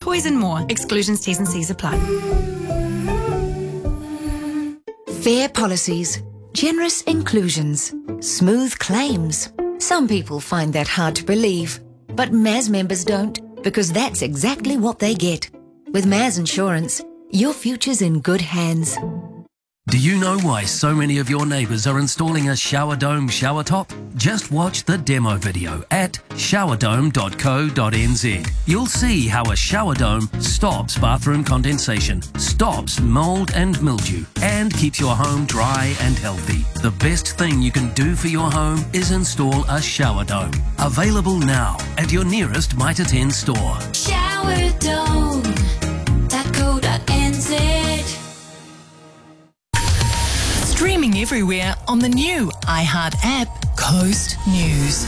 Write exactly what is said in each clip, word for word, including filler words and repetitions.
toys and more. Exclusions, T's and C's apply. Fair policies, generous inclusions, smooth claims. Some people find that hard to believe, but M A S members don't, because that's exactly what they get. With M A S Insurance, your future's in good hands. Do you know why so many of your neighbours are installing a shower dome shower top? Just watch the demo video at shower dome dot co dot n z. You'll see how a shower dome stops bathroom condensation, stops mould and mildew, and keeps your home dry and healthy. The best thing you can do for your home is install a shower dome. Available now at your nearest Mitre ten store. shower dome dot co dot n z. Streaming everywhere on the new iHeart app, Coast News.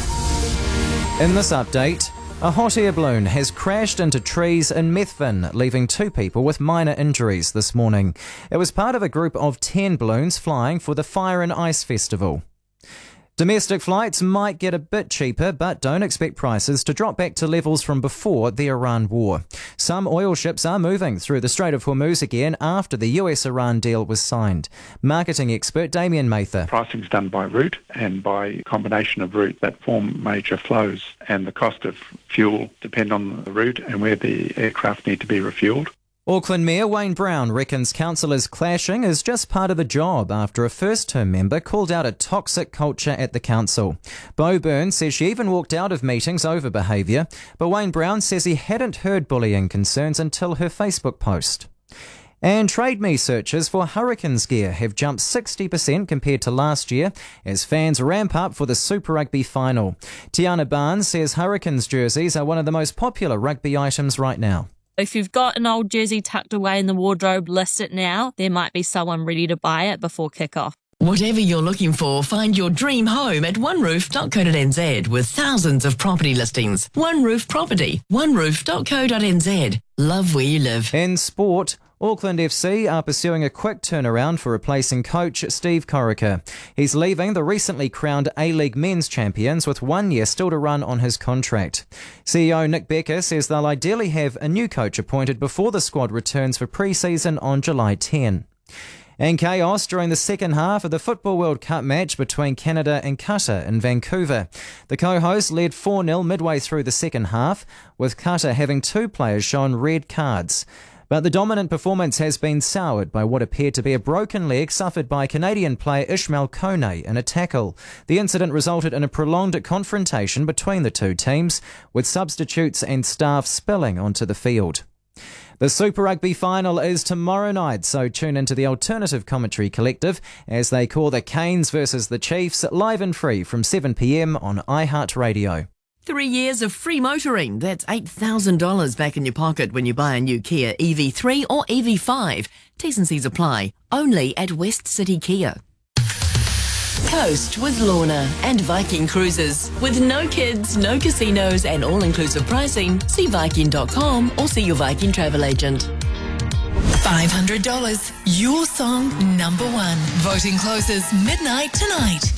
In this update, a hot air balloon has crashed into trees in Methven, leaving two people with minor injuries this morning. It was part of a group of ten balloons flying for the Fire and Ice Festival. Domestic flights might get a bit cheaper, but don't expect prices to drop back to levels from before the Iran war. Some oil ships are moving through the Strait of Hormuz again after the U S Iran deal was signed. Marketing expert Damien Mather. Pricing is done by route and by a combination of routes that form major flows, and the cost of fuel depend on the route and where the aircraft need to be refuelled. Auckland Mayor Wayne Brown reckons councillors clashing is just part of the job after a first-term member called out a toxic culture at the council. Bo Byrne says she even walked out of meetings over behaviour, but Wayne Brown says he hadn't heard bullying concerns until her Facebook post. And Trade Me searches for Hurricanes gear have jumped sixty percent compared to last year as fans ramp up for the Super Rugby final. Tiana Barnes says Hurricanes jerseys are one of the most popular rugby items right now. If you've got an old jersey tucked away in the wardrobe, list it now. There might be someone ready to buy it before kick-off. Whatever you're looking for, find your dream home at one roof dot co dot n z with thousands of property listings. One Roof Property, one roof dot co dot n z. Love where you live. In sport, Auckland F C are pursuing a quick turnaround for replacing coach Steve Corica. He's leaving the recently crowned A-League men's champions with one year still to run on his contract. C E O Nick Becker says they'll ideally have a new coach appointed before the squad returns for pre-season on July tenth. And chaos during the second half of the Football World Cup match between Canada and Qatar in Vancouver. The co-hosts led four nil midway through the second half, with Qatar having two players shown red cards. But the dominant performance has been soured by what appeared to be a broken leg suffered by Canadian player Ishmael Kone in a tackle. The incident resulted in a prolonged confrontation between the two teams, with substitutes and staff spilling onto the field. The Super Rugby final is tomorrow night, so tune into the Alternative Commentary Collective as they call the Canes versus the Chiefs live and free from seven p m on iHeartRadio. Three years of free motoring. That's eight thousand dollars back in your pocket when you buy a new Kia E V three or E V five. T's and C's apply. Only at West City Kia. Coast with Lorna and Viking Cruises. With no kids, no casinos and all-inclusive pricing, see Viking dot com or see your Viking travel agent. five hundred dollars. Your song number one. Voting closes midnight tonight.